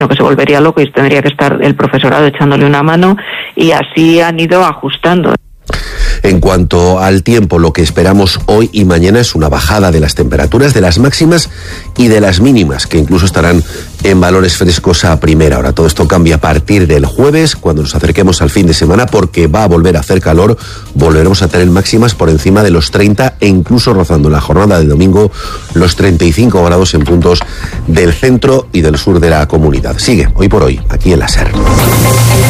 que se volvería loco y tendría que estar el profesorado echándole una mano, y así han ido ajustando. En cuanto al tiempo, lo que esperamos hoy y mañana es una bajada de las temperaturas, de las máximas y de las mínimas, que incluso estarán en valores frescos a primera hora. Todo esto cambia a partir del jueves, cuando nos acerquemos al fin de semana, porque va a volver a hacer calor. Volveremos a tener máximas por encima de los 30 e incluso rozando en la jornada de domingo los 35 grados en puntos del centro y del sur de la comunidad. Sigue hoy por hoy aquí en la SER.